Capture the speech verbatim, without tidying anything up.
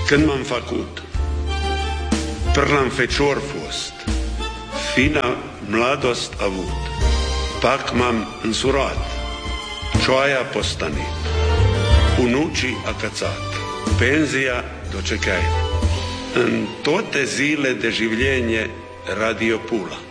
Când m-am făcut, prlam fecior fost, fina mladost avut, pac m-am însurat, cioaia postanit, unucii acățat, penzia docecai. În toate zile de življenje Radio Pula.